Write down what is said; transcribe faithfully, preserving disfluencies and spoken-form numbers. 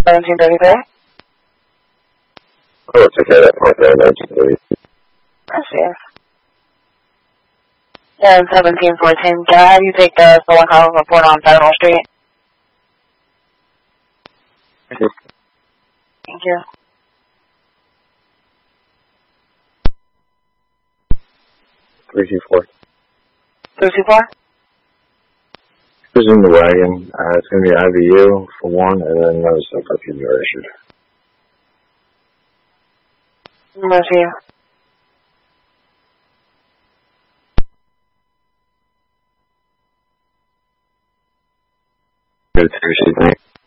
seventeen thirty-three? Oh, it's okay, that part there, nineteen thirty. I see. And seventeen fourteen, can I have you take the stolen car report on Federal Street? Thank you. three two four. three two four? Who's in the wagon? Uh, it's going to be I V U for one, and then notice that curfews are issued. Where's you? Good to receive me.